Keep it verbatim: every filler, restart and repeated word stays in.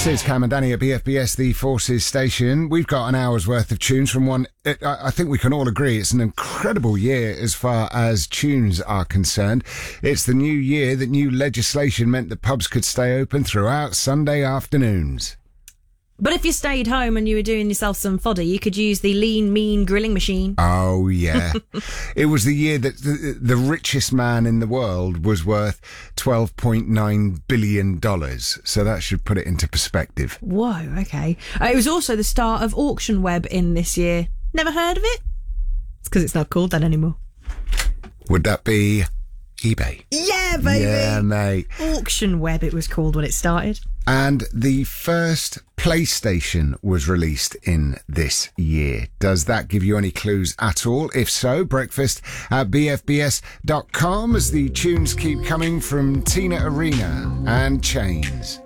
This is Cam and Danny at B F B S, the Forces station. We've got an hour's worth of tunes from one. It, I think we can all agree it's an incredible year as far as tunes are concerned. It's the new year that new legislation meant that pubs could stay open throughout Sunday afternoons. But if you stayed home and you were doing yourself some fodder, you could use the Lean Mean grilling machine. Oh, yeah. It was the year that the, the richest man in the world was worth twelve point nine billion dollars. So that should put it into perspective. Whoa, okay. Uh, it was also the start of Auction Web in this year. Never heard of it? It's because it's not called that anymore. Would that be eBay? Yeah, baby. Yeah, mate. Auction Web, it was called when it started. And the first PlayStation was released in this year. Does that give you any clues at all? If so, breakfast at b f b s dot com as the tunes keep coming from Tina Arena and Chains.